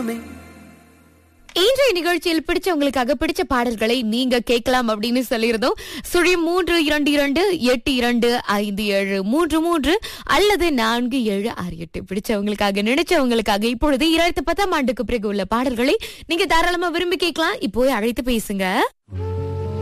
இன்றைய நிகழ்ச்சியில் பிடிச்சவங்களுக்காக பிடிச்ச பாடல்களை நீங்க கேட்கலாம் அப்படின்னு சொல்லியிருந்தோம். 332825733 அல்லது 4768 பிடிச்சவங்களுக்காக நினைச்சவங்களுக்காக இப்பொழுது 2010ஆம் ஆண்டுக்கு பிறகு உள்ள பாடல்களை நீங்க தாராளமா விரும்பி கேட்கலாம். இப்போ அழைத்து பேசுங்க.